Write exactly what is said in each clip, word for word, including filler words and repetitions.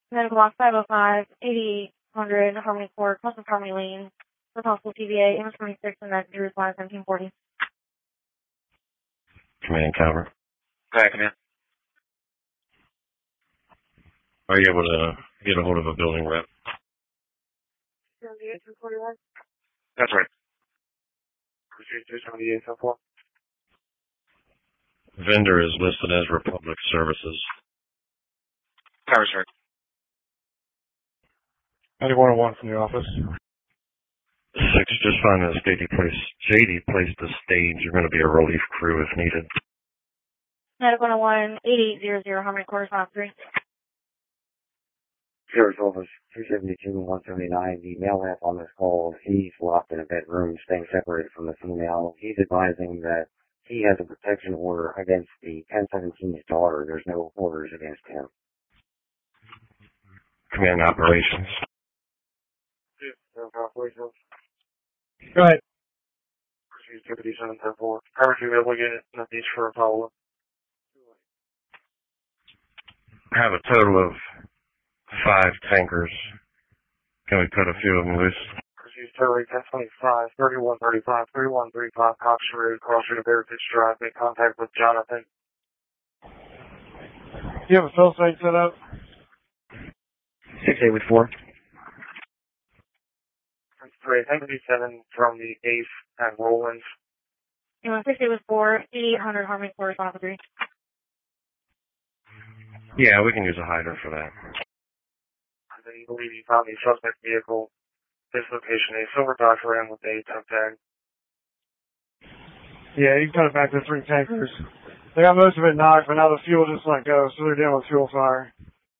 Medical Box five oh five, eighty hundred Harmony Court, West of Harmony Lane, for possible T V A, Amos twenty-six, and that Drew Fly seventeen forty. Command cover. Go ahead, command. Are you able to get a hold of a building rep? That's right. Proceed two seventy-eight, so four. Vendor is listed as Republic Services. Power start. ninety-one oh one from the office. Six, just find a J D place, J D place to stage. You're going to be a relief crew if needed. Medical one oh one, eighty hundred Harmony Court, Response three. Sheriff's Office, two seventy-two and one seventy-nine. The male rep on this call, he's locked in a bedroom, staying separated from the female. He's advising that he has a protection order against the ten seventeen's daughter. There's no orders against him. Command operations. Operations. Go ahead. Proceed two seven ten four. Power two able to get northeast for a follow-up. I have a total of five tankers. Can we cut a few of them loose? Proceed Terry ten twenty-five, thirty-one thirty-five, thirty-one thirty-five, Cox Road, Cross Street of Heritage Drive. Make contact with Jonathan. You have a fill site set up? six eight with four. Three, ten fifty-seven from the Ace and Rollins. You want sixty with four, eighty hundred Harmony Court, Response three. Yeah, we can use a hider for that. And then you believe you found the suspect vehicle. This location, a silver Dodge Ram with a tow tag. Yeah, you cut it back to three tankers. They got most of it knocked, but now the fuel just let go, so they're dealing with fuel fire.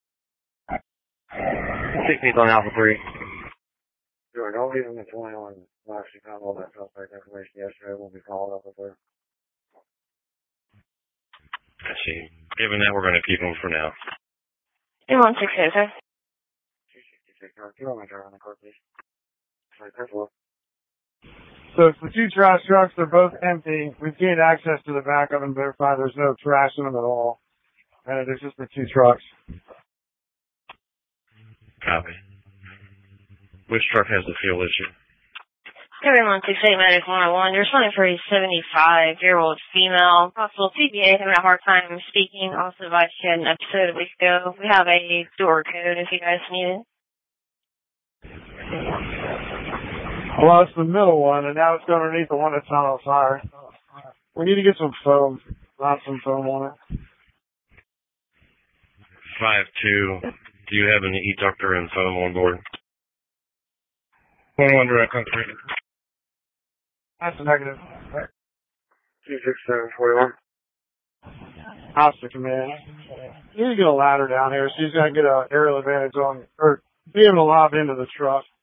sixteenth on Alpha three. Sure, don't leave them at twenty-one. We'll actually found all that suspect information yesterday. We'll be following up with her. I see. Given that, we're going to keep them for now. You want six oh, sir? two sixty-six, kilometer on the court, please. Sorry, careful. So it's the two trash trucks. They're both empty. We've gained access to the back of them, verified there's no trash in them at all. And there's just the two trucks. Copy. Which truck has the fuel issue? Everyone, six eight Medical one oh one. You're responding for a seventy-five-year-old female. Possible T V A, having a hard time speaking. Also advised she had an episode a week ago. We have a door code if you guys need it. Well, it's the middle one, and now it's going underneath the one that's not on fire. We need to get some foam, not some foam on it. five two. Do you have an e-ductor and foam on board? one one direct on three. That's a negative. two six seven, forty-one. Officer command. You need to get a ladder down here so he's going to get an aerial advantage on, or be able to lob into the truck.